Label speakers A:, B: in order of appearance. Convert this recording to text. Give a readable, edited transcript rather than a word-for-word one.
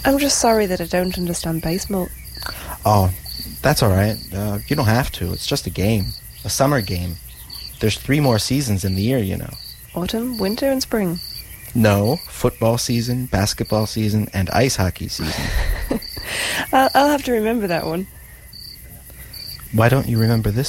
A: I'm just sorry that I don't understand baseball.
B: Oh, that's all right. You don't have to. It's just a game. A summer game. There's 3 more seasons in the year, you know.
A: Autumn, winter, and spring.
B: No, football season, basketball season, and ice hockey season.
A: I'll have to remember that one.
B: Why don't you remember this